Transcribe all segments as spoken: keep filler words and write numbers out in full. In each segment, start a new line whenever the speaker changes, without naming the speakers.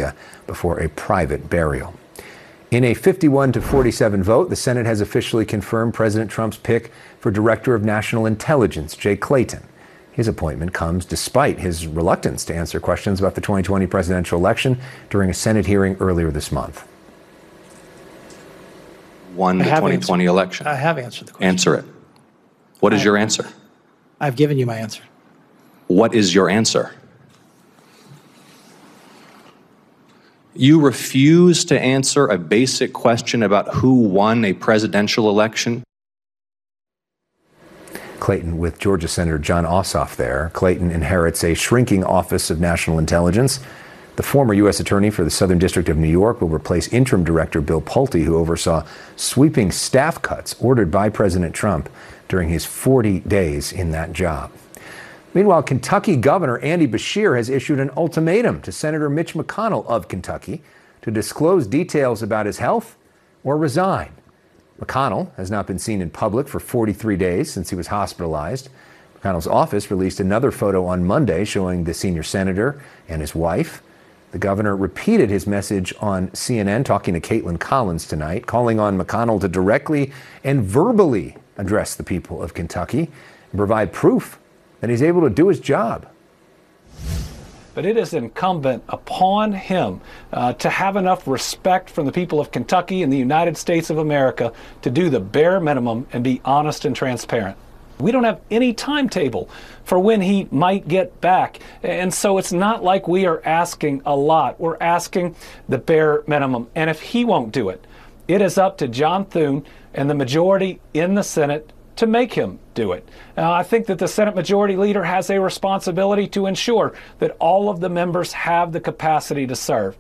Philadelphia before a private burial. In a fifty-one to forty-seven vote, the Senate has officially confirmed President Trump's pick for Director of National Intelligence, Jay Clayton. His appointment comes despite his reluctance to answer questions about the twenty twenty presidential election during a Senate hearing earlier this month.
Won the twenty twenty
answered.
election.
I have answered the question.
Answer it. What is
I,
your answer?
I've given you my answer.
What is your answer? You refuse to answer a basic question about who won a presidential election?
Clayton with Georgia Senator Jon Ossoff there. Clayton inherits a shrinking Office of National Intelligence. The former U S Attorney for the Southern District of New York will replace Interim Director Bill Pulte, who oversaw sweeping staff cuts ordered by President Trump during his forty days in that job. Meanwhile, Kentucky Governor Andy Beshear has issued an ultimatum to Senator Mitch McConnell of Kentucky to disclose details about his health or resign. McConnell has not been seen in public for forty-three days since he was hospitalized. McConnell's office released another photo on Monday showing the senior senator and his wife. The governor repeated his message on C N N, talking to Caitlin Collins tonight, calling on McConnell to directly and verbally address the people of Kentucky and provide proof that he's able to do his job.
But it is incumbent upon him uh, to have enough respect from the people of Kentucky and the United States of America to do the bare minimum and be honest and transparent. We don't have any timetable for when he might get back. And so it's not like we are asking a lot. We're asking the bare minimum. And if he won't do it, it is up to John Thune and the majority in the Senate to make him do it. Now, I think that the Senate Majority Leader has a responsibility to ensure that all of the members have the capacity to serve.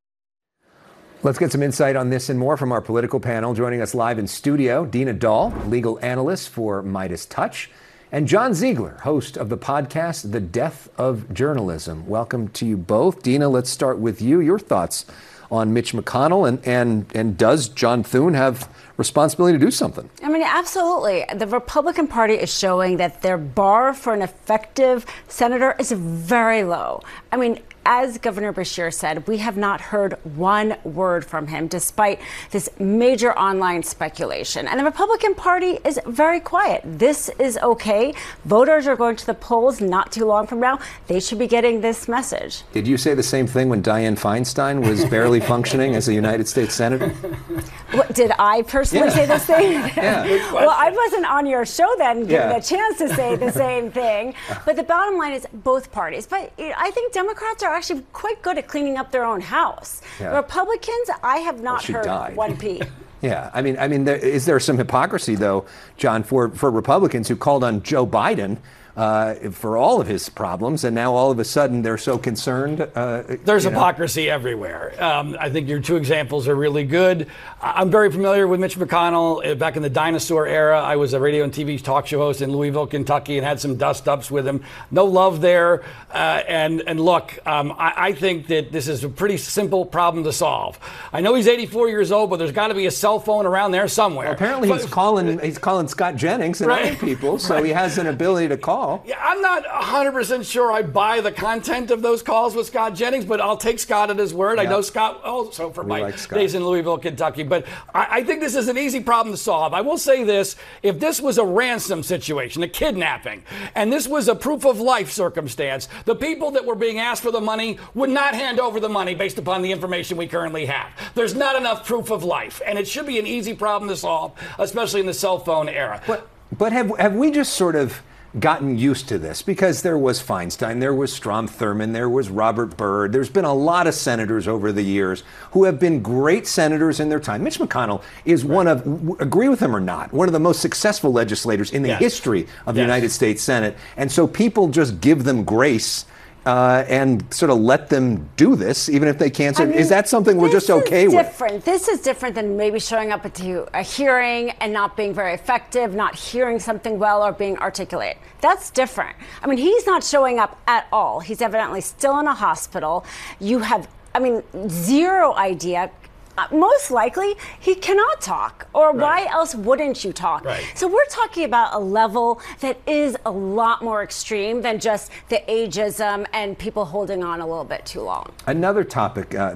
Let's get some insight on this and more from our political panel. Joining us live in studio, Dina Dahl, legal analyst for Midas Touch, and John Ziegler, host of the podcast, The Death of Journalism. Welcome to you both. Dina, let's start with you. Your thoughts on Mitch McConnell, and, and, and does John Thune have responsibility to do something?
I mean, absolutely. The Republican Party is showing that their bar for an effective senator is very low. I mean, as Governor Beshear said, we have not heard one word from him, despite this major online speculation. And the Republican Party is very quiet. This is okay. Voters are going to the polls not too long from now. They should be getting this message.
Did you say the same thing when Dianne Feinstein was barely functioning as a United States Senator?
What, did I personally
yeah.
say this thing?
Yeah.
Well, I wasn't on your show then, given
yeah.
the chance to say the same thing. But the bottom line is both parties. But I think Democrats are actually quite good at cleaning up their own house. Yeah. The Republicans, I have not
well,
heard
died.
one peep.
Yeah, I mean, I mean, there, is there some hypocrisy, though, John, for, for Republicans who called on Joe Biden uh, for all of his problems, and now all of a sudden they're so concerned? Uh,
There's hypocrisy know? everywhere. Um, I think your two examples are really good. I'm very familiar with Mitch McConnell. Back in the dinosaur era, I was a radio and T V talk show host in Louisville, Kentucky, and had some dust-ups with him. No love there. Uh, and, and look, um, I, I think that this is a pretty simple problem to solve. I know he's eighty-four years old, but there's got to be a cell phone around there somewhere.
Well, apparently
but,
he's calling he's calling Scott Jennings and
right,
other people, so
right.
he has an ability to call.
Yeah, I'm not one hundred percent sure I buy the content of those calls with Scott Jennings, but I'll take Scott at his word.
Yeah.
I know Scott also from
we
my
like
days in Louisville, Kentucky. But I, I think this is an easy problem to solve. I will say this. If this was a ransom situation, a kidnapping, and this was a proof of life circumstance, the people that were being asked for the money would not hand over the money based upon the information we currently have. There's not enough proof of life, and it should be an easy problem to solve, especially in the cell phone era.
But, but have, have we just sort of gotten used to this? Because there was Feinstein, there was Strom Thurmond, there was Robert Byrd. There's been a lot of senators over the years who have been great senators in their time. Mitch McConnell is right. one of, w- agree with him or not, one of the most successful legislators in the yes. history of the yes. United States Senate. And so people just give them grace Uh, and sort of let them do this, even if they can't. So I mean, is that something we're just okay with?
Different. This is different than maybe showing up to a hearing and not being very effective, not hearing something well or being articulate. That's different. I mean, he's not showing up at all. He's evidently still in a hospital. You have, I mean, zero idea. Uh, most likely, he cannot talk, or right. why else wouldn't you talk?
Right.
So we're talking about a level that is a lot more extreme than just the ageism and people holding on a little bit too long.
Another topic uh,